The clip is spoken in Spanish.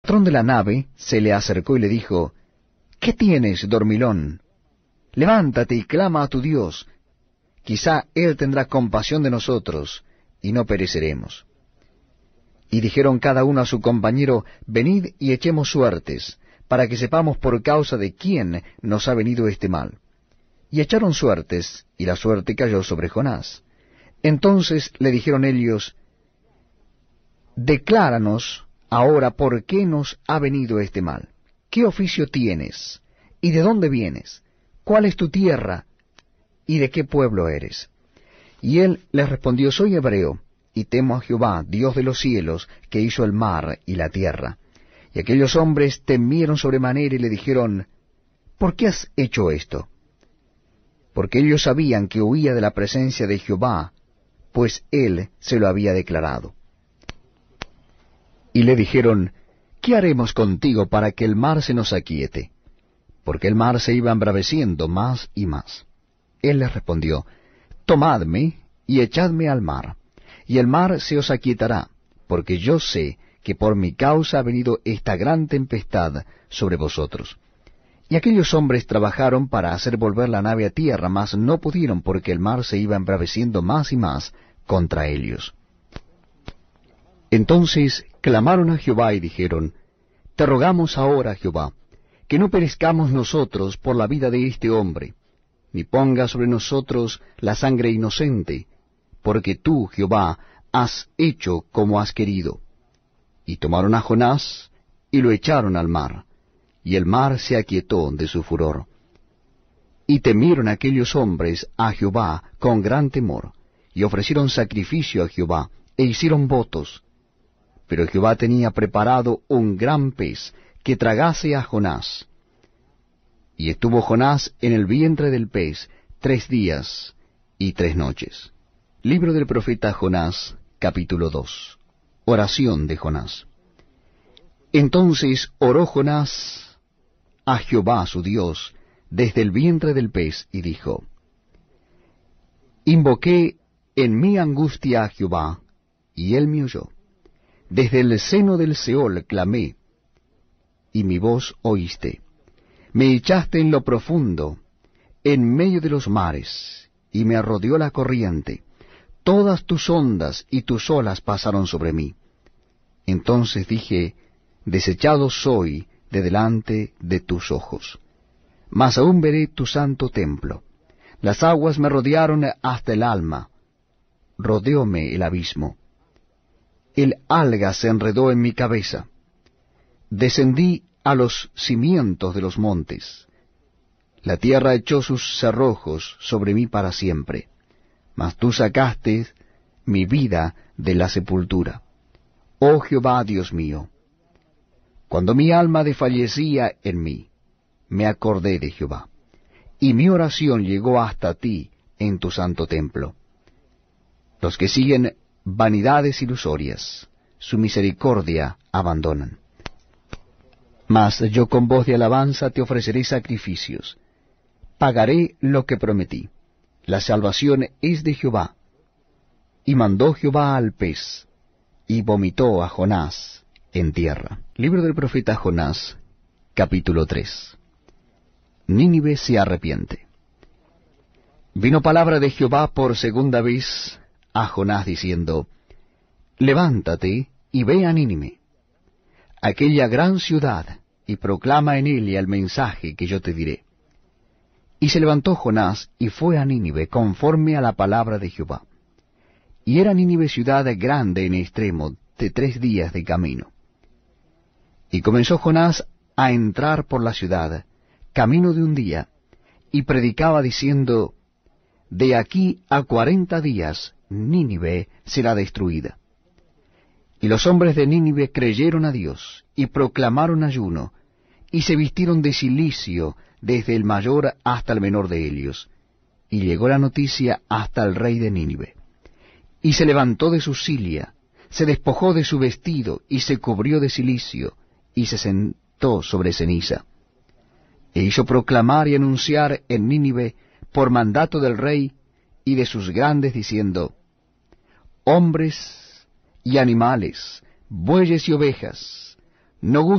patrón de la nave se le acercó y le dijo, ¿qué tienes, dormilón? Levántate y clama a tu Dios. Quizá Él tendrá compasión de nosotros, y no pereceremos. Y dijeron cada uno a su compañero, venid y echemos suertes, para que sepamos por causa de quién nos ha venido este mal. Y echaron suertes, y la suerte cayó sobre Jonás. Entonces le dijeron ellos, decláranos ahora por qué nos ha venido este mal. ¿Qué oficio tienes? ¿Y de dónde vienes? ¿Cuál es tu tierra? ¿Y de qué pueblo eres? Y él les respondió, soy hebreo, y temo a Jehová, Dios de los cielos, que hizo el mar y la tierra. Y aquellos hombres temieron sobremanera y le dijeron, ¿por qué has hecho esto? Porque ellos sabían que huía de la presencia de Jehová, pues él se lo había declarado. Y le dijeron, ¿qué haremos contigo para que el mar se nos aquiete? Porque el mar se iba embraveciendo más y más. Él les respondió, tomadme y echadme al mar, y el mar se os aquietará, porque yo sé que por mi causa ha venido esta gran tempestad sobre vosotros. Y aquellos hombres trabajaron para hacer volver la nave a tierra, mas no pudieron, porque el mar se iba embraveciendo más y más contra ellos. Entonces clamaron a Jehová y dijeron, te rogamos ahora, Jehová, que no perezcamos nosotros por la vida de este hombre, ni ponga sobre nosotros la sangre inocente, porque tú, Jehová, has hecho como has querido. Y tomaron a Jonás, y lo echaron al mar, y el mar se aquietó de su furor. Y temieron aquellos hombres a Jehová con gran temor, y ofrecieron sacrificio a Jehová, e hicieron votos. Pero Jehová tenía preparado un gran pez que tragase a Jonás. Y estuvo Jonás en el vientre del pez 3 días y 3 noches. Libro del profeta Jonás, capítulo 2. Oración de Jonás. Entonces oró Jonás a Jehová su Dios desde el vientre del pez, y dijo, invoqué en mi angustia a Jehová, y él me oyó. Desde el seno del Seol clamé, y mi voz oíste. Me echaste en lo profundo, en medio de los mares, y me rodeó la corriente. Todas tus ondas y tus olas pasaron sobre mí. Entonces dije, desechado soy de delante de tus ojos. Mas aún veré tu santo templo. Las aguas me rodearon hasta el alma. Rodeóme el abismo. El alga se enredó en mi cabeza. Descendí a los cimientos de los montes. La tierra echó sus cerrojos sobre mí para siempre. Mas tú sacaste mi vida de la sepultura. Oh Jehová, Dios mío. Cuando mi alma desfallecía en mí, me acordé de Jehová, y mi oración llegó hasta ti en tu santo templo. Los que siguen vanidades ilusorias, su misericordia abandonan. Mas yo con voz de alabanza te ofreceré sacrificios. Pagaré lo que prometí. La salvación es de Jehová. Y mandó Jehová al pez, y vomitó a Jonás en tierra. Libro del profeta Jonás, capítulo 3. Nínive se arrepiente. Vino palabra de Jehová por segunda vez a Jonás diciendo, levántate y ve a Nínive, aquella gran ciudad, y proclama en ella el mensaje que yo te diré. Y se levantó Jonás y fue a Nínive conforme a la palabra de Jehová. Y era Nínive ciudad grande en extremo, de 3 días de camino. Y comenzó Jonás a entrar por la ciudad, camino de un día, y predicaba diciendo, de aquí a 40 días Nínive será destruida. Y los hombres de Nínive creyeron a Dios, y proclamaron ayuno, y se vistieron de cilicio desde el mayor hasta el menor de ellos. Y llegó la noticia hasta el rey de Nínive. Y se levantó de su silla, se despojó de su vestido, y se cubrió de cilicio, y se sentó sobre ceniza. E hizo proclamar y anunciar en Nínive, por mandato del rey y de sus grandes, diciendo, hombres y animales, bueyes y ovejas, no